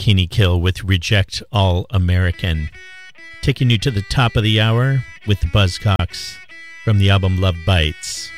Bikini Kill with Reject All American. Taking you to the top of the hour with the Buzzcocks from the album Love Bites.